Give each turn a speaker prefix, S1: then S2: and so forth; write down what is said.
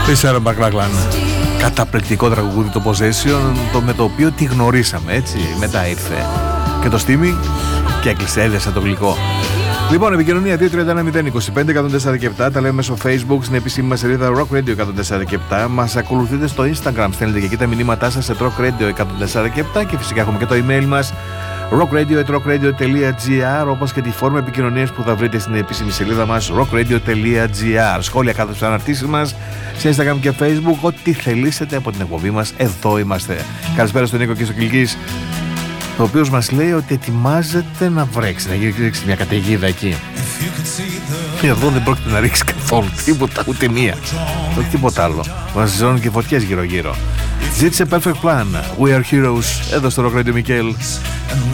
S1: Sarah McLachlan. Καταπληκτικό τραγούδι το Possession, με το οποίο τη γνωρίσαμε, έτσι. Μετά ήρθε και το streaming και έκλεισε, έδεσα το γλυκό. Λοιπόν, επικοινωνία 231-025-104-7. Τα λέμε μέσω Facebook στην επίσημη μας σελίδα Rock Radio 104-7. Μας ακολουθείτε στο Instagram, στέλνετε και εκεί τα μηνύματά σας σε Rock Radio 104-7. Και φυσικά έχουμε και το email μας rockradio@rockradio.gr, όπως και τη φόρμα επικοινωνίας που θα βρείτε στην επίσημη σελίδα μας rockradio.gr. Σχόλια κάτω στις αναρτήσεις μας σε Instagram και Facebook, ό,τι θελήσετε από την εκπομπή μας, εδώ είμαστε. Καλησπέρα στον Νίκο και στον Κιλκής, ο οποίος μας λέει ότι ετοιμάζεται να βρέξει, να ρίξει μια καταιγίδα εκεί. Εδώ δεν πρόκειται να ρίξει καθόλου τίποτα, ούτε μία, όχι τίποτα άλλο. Μας ζώνουν και φωτιές γύρω-γύρω. Ζήτησε Perfect Plan, We Are Heroes, εδώ στο Rock Radio Μικέλ.